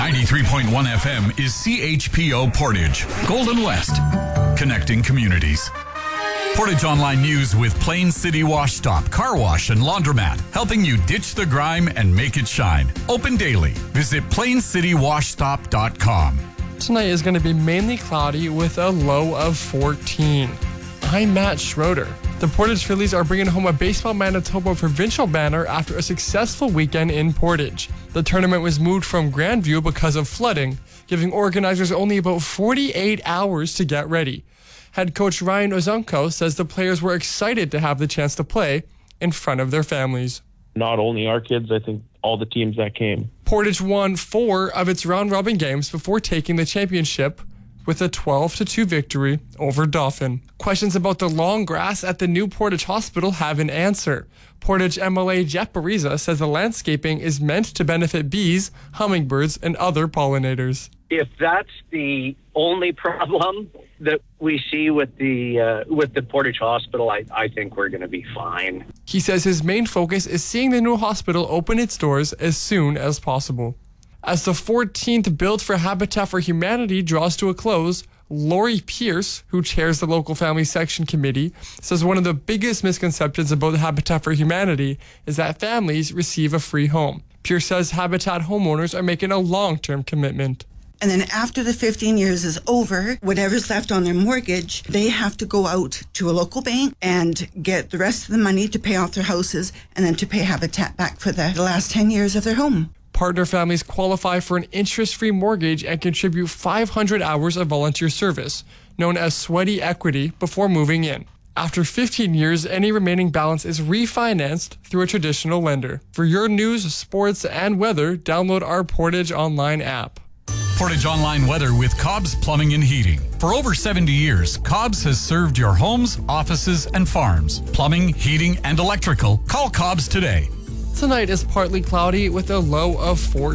93.1 FM is CHPO Portage, Golden West, connecting communities. Portage Online News with Plain City Wash Stop, Car Wash and Laundromat, helping you ditch the grime and make it shine. Open daily. Visit plaincitywashstop.com. Tonight is going to be mainly cloudy with a low of 14. I'm Matt Schroeder. The Portage Phillies are bringing home a Baseball Manitoba provincial banner after a successful weekend in Portage. The tournament was moved from Grandview because of flooding, giving organizers only about 48 hours to get ready. Head coach Ryan Ozunko says the players were excited to have the chance to play in front of their families. Not only our kids, I think all the teams that came. Portage won 4 of its round-robin games before taking the championship with a 12-2 victory over Dauphin. Questions about the long grass at the new Portage Hospital have an answer. Portage MLA Jeff Bariza says the landscaping is meant to benefit bees, hummingbirds, and other pollinators. If that's the only problem that we see with the Portage Hospital, I think we're going to be fine. He says his main focus is seeing the new hospital open its doors as soon as possible. As the 14th Build for Habitat for Humanity draws to a close, Lori Pierce, who chairs the local family section committee, says one of the biggest misconceptions about Habitat for Humanity is that families receive a free home. Pierce says Habitat homeowners are making a long-term commitment. And then after the 15 years is over, whatever's left on their mortgage, they have to go out to a local bank and get the rest of the money to pay off their houses and then to pay Habitat back for the last 10 years of their home. Partner families qualify for an interest-free mortgage and contribute 500 hours of volunteer service, known as Sweaty Equity, before moving in. After 15 years, any remaining balance is refinanced through a traditional lender. For your news, sports, and weather, download our Portage Online app. Portage Online weather with Cobb's Plumbing and Heating. For over 70 years, Cobb's has served your homes, offices, and farms. Plumbing, heating, and electrical. Call Cobb's today. Tonight is partly cloudy with a low of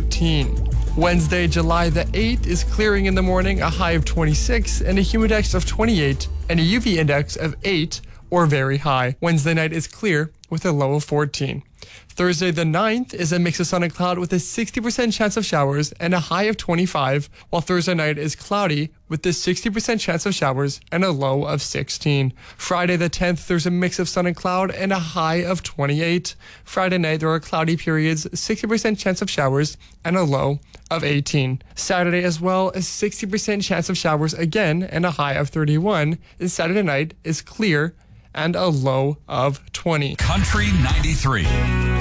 14. Wednesday, July the 8th is clearing in the morning, a high of 26 and a humidex of 28 and a UV index of 8 or very high. Wednesday night is clear with a low of 14. Thursday the 9th is a mix of sun and cloud with a 60% chance of showers and a high of 25, while Thursday night is cloudy with a 60% chance of showers and a low of 16. Friday the 10th, there's a mix of sun and cloud and a high of 28. Friday night, there are cloudy periods, 60% chance of showers and a low of 18. Saturday as well, a 60% chance of showers again and a high of 31. And Saturday night is clear and a low of 20. Country 93.